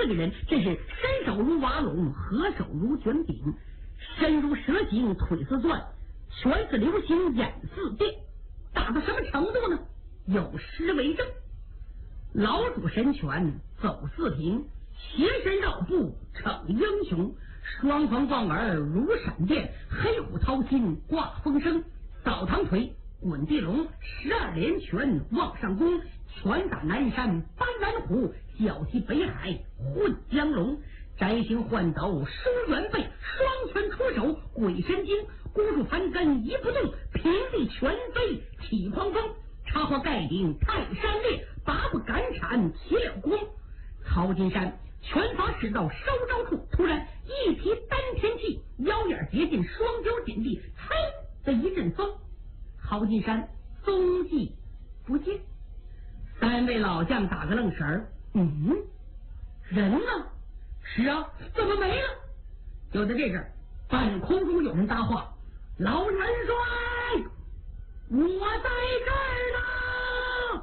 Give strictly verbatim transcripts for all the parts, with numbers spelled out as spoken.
个人真是身手如瓦龙，合手如卷饼，身如蛇形，腿似钻，拳似流星，眼似电，打到什么程度呢？有诗为证：老主神拳走四平，斜身绕步逞英雄，双方贯耳如闪电，黑虎掏心挂风声，扫堂腿滚地龙，十二连拳往上攻，拳打南山搬南虎，脚踢北海混江龙，摘星换斗收元背，双拳出手鬼神经，孤树盘根一不动，平地拳飞起狂风，插花盖顶泰山裂，拔不赶铲起了光。曹金山拳法使到收招处，突然一提丹田气，腰眼接近，双脚紧闭，呲的一阵风，曹金山踪迹不见。三位老将打个愣神儿，嗯，人呢？是啊，怎么没了？就在这阵儿，半空中有人搭话：“老元帅，我在这儿呢！”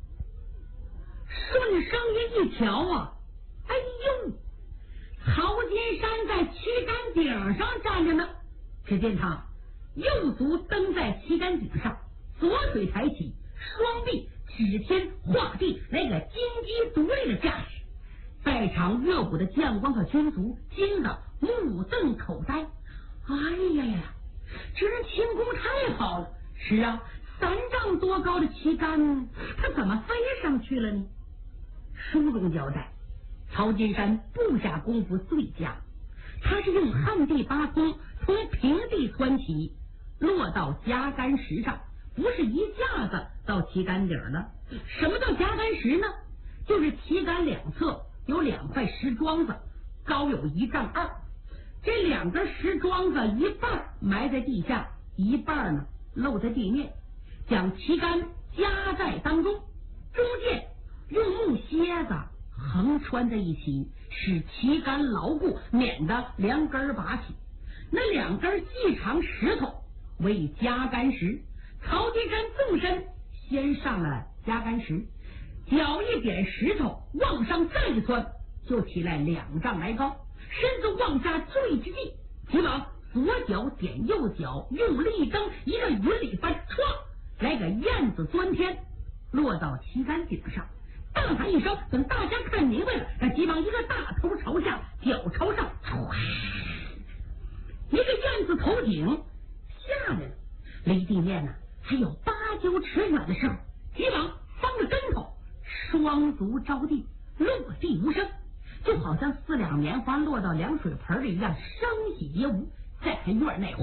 顺声音一瞧啊，哎呦，曹金山在旗杆顶上站着呢。只见他右足蹬在旗杆顶上，左腿抬起，双臂指天画地，来个金鸡独立的架势。在场热舞的将官和军卒惊得目瞪口呆。哎呀呀，这人轻功太好了！是啊，三丈多高的旗杆，他怎么飞上去了呢？书中交代，曹金山部下功夫最佳，他是用旱地拔葱，从平地窜起，落到夹杆石上，不是一下子到旗杆顶了。什么叫夹杆石呢？就是旗杆两侧有两块石桩子，高有一丈二，这两根石桩子一半埋在地下，一半呢露在地面，将旗杆夹在当中，中间用木楔子横穿在一起，使旗杆牢固，免得两根拔起。那两根细长石头为夹杆石，曹金山纵身先上了夹杆石，脚一点石头往上再一窜，就起来两丈来高，身子往下坠之际，急忙左脚点右脚，用力一蹬，一个云里翻，唰来个燕子钻天，落到旗杆顶上。大喊一声，等大家看明白了，他急忙一个大头朝下，脚朝上，唰一个燕子头顶下来了，离地面呢还有八九尺远的时候，急忙翻个跟头，双足着地，落地无声，就好像四两棉花落到凉水盆里一样，声息皆无。再看院内，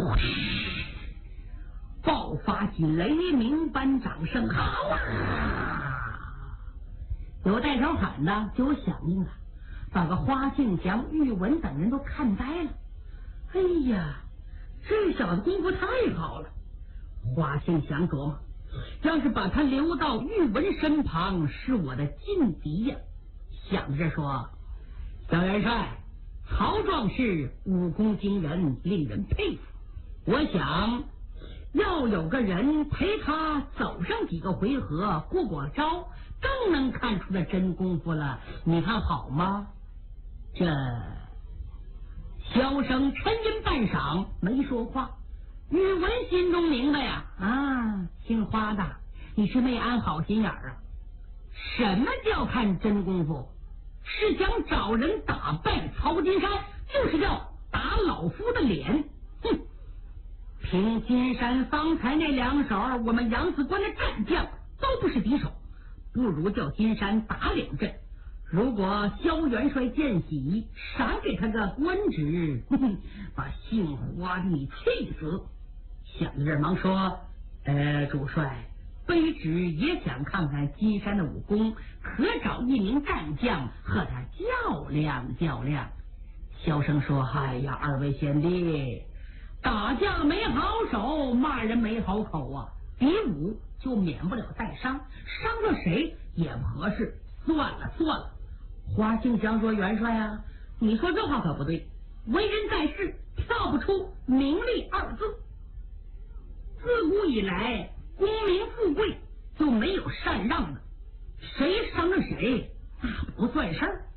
爆发起雷鸣般掌声，好啊！有带头喊的，就有响应了，把个花庆祥、玉文等人都看呆了。哎呀，这小子功夫太好了！花庆祥琢磨，要是把他留到玉文身旁，是我的劲敌呀。想着说：“小元帅，曹壮士武功惊人，令人佩服。我想要有个人陪他走上几个回合，过过招，更能看出他真功夫了。你看好吗？”这萧生沉吟半晌，没说话。宇文心中明白呀，啊，姓花的，你是没安好心眼儿啊！什么叫看真功夫？是想找人打败曹金山，就是要打老夫的脸。哼！凭金山方才那两手，我们扬子关的战将都不是敌手，不如叫金山打两阵。如果萧元帅见喜，赏给他个官职，呵呵，把姓花的你气死。想着这忙说：“呃，主帅，卑职也想看看金山的武功，可找一名战将和他较量较量。”萧生说：“哎呀，二位贤弟，打架没好手，骂人没好口啊，比武就免不了带伤，伤了谁也不合适。算了算了。”花庆祥说：“元帅啊，你说这话可不对，为人在世，跳不出名利二字。自古以来，功名富贵就没有禅让的，谁伤了谁那不算事儿。